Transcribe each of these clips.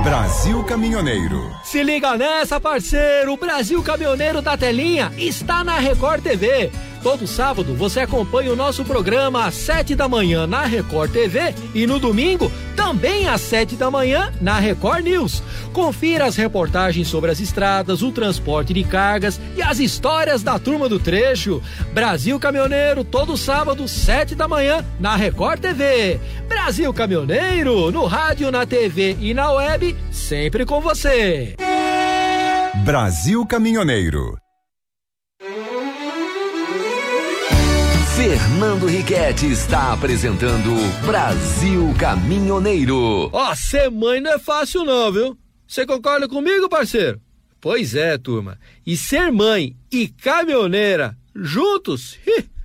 Brasil Caminhoneiro. Se liga nessa, parceiro! O Brasil Caminhoneiro da Telinha está na Record TV. Todo sábado você acompanha o nosso programa às 7 da manhã na Record TV e no domingo também às 7 da manhã na Record News. Confira as reportagens sobre as estradas, o transporte de cargas e as histórias da turma do trecho. Brasil Caminhoneiro, todo sábado, 7 da manhã na Record TV. Brasil Caminhoneiro, no rádio, na TV e na web, sempre com você. Brasil Caminhoneiro. Fernando Riquetti está apresentando Brasil Caminhoneiro. Ó, ser mãe não é fácil não, viu? Você concorda comigo, parceiro? Pois é, turma. E ser mãe e caminhoneira juntos,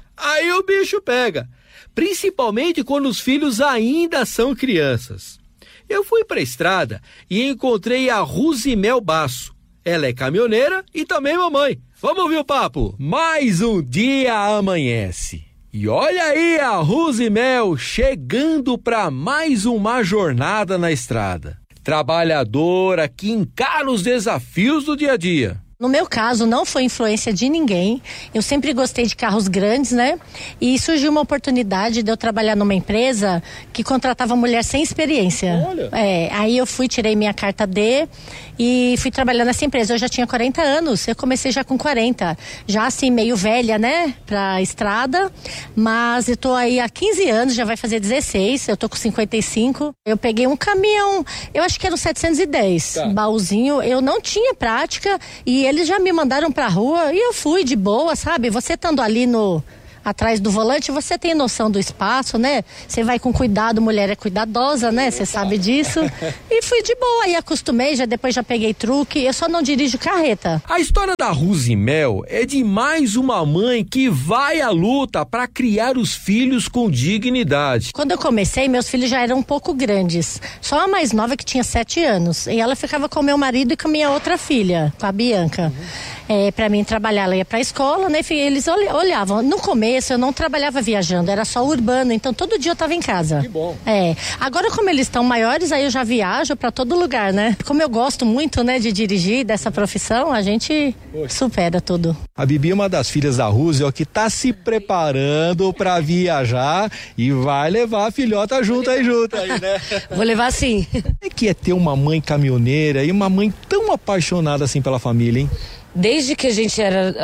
aí o bicho pega. Principalmente quando os filhos ainda são crianças. Eu fui pra estrada e encontrei a Rosimel Basso. Ela é caminhoneira e também mamãe. Vamos ouvir o papo? Mais um dia amanhece. E olha aí a Rosimel chegando para mais uma jornada na estrada. Trabalhadora que encara os desafios do dia a dia. No meu caso, não foi influência de ninguém. Eu sempre gostei de carros grandes, né? E surgiu uma oportunidade de eu trabalhar numa empresa que contratava mulher sem experiência. Olha. Aí eu tirei minha carta D e fui trabalhar nessa empresa. Eu já tinha 40 anos, eu comecei já com 40. Já assim, meio velha, né? Pra estrada. Mas eu tô aí há 15 anos, já vai fazer 16. Eu tô com 55. Eu peguei um caminhão, eu acho que era um 710. Tá. Baúzinho. Eu não tinha prática e eles já me mandaram pra rua e eu fui de boa, sabe? Você estando ali atrás do volante, você tem noção do espaço, né? Você vai com cuidado, mulher é cuidadosa, né? Você sabe disso. E fui de boa, e acostumei, depois já peguei truque, eu só não dirijo carreta. A história da Rosimel é de mais uma mãe que vai à luta para criar os filhos com dignidade. Quando eu comecei, meus filhos já eram um pouco grandes. Só a mais nova que tinha 7 anos. E ela ficava com o meu marido e com a minha outra filha, com a Bianca. Pra mim trabalhar, ela ia pra escola, né? Eles olhavam. No começo eu não trabalhava viajando, era só urbano, então todo dia eu tava em casa. Que bom. Agora como eles estão maiores, aí eu já viajo pra todo lugar, né? Como eu gosto muito, né, de dirigir, dessa profissão, a gente supera tudo. A Bibi é uma das filhas da Rússia, que tá se preparando pra viajar e vai levar a filhota junto aí, né? Vou levar sim. É que é ter uma mãe caminhoneira e uma mãe tão apaixonada assim pela família, hein? Desde que a gente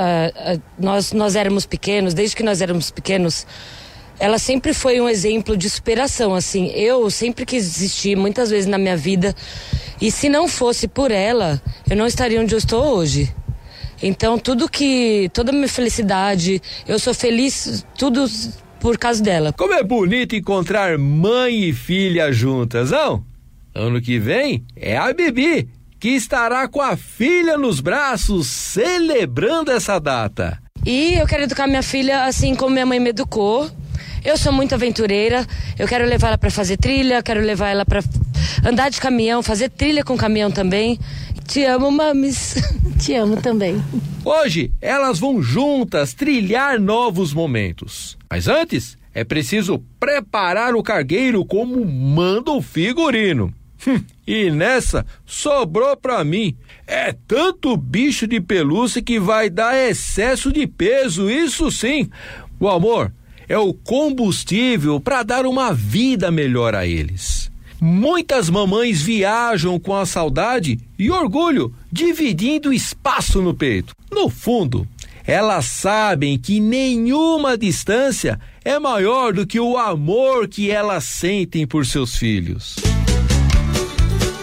nós éramos pequenos, ela sempre foi um exemplo de superação, assim. Eu sempre quis desistir muitas vezes na minha vida e se não fosse por ela, eu não estaria onde eu estou hoje. Então toda a minha felicidade, eu sou feliz, tudo por causa dela. Como é bonito encontrar mãe e filha juntas, não? Ano que vem é a Bibi, que estará com a filha nos braços, celebrando essa data. E eu quero educar minha filha assim como minha mãe me educou. Eu sou muito aventureira, eu quero levar ela para fazer trilha, quero levar ela para andar de caminhão, fazer trilha com caminhão também. Te amo, mames. Te amo também. Hoje, elas vão juntas trilhar novos momentos. Mas antes, é preciso preparar o cargueiro como manda o figurino. E nessa, sobrou pra mim. É tanto bicho de pelúcia que vai dar excesso de peso, isso sim. O amor é o combustível para dar uma vida melhor a eles. Muitas mamães viajam com a saudade e orgulho, dividindo espaço no peito. No fundo, elas sabem que nenhuma distância é maior do que o amor que elas sentem por seus filhos.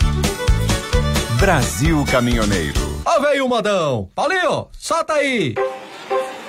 Brasil Caminhoneiro. Ó, veio o modão. Paulinho, solta aí.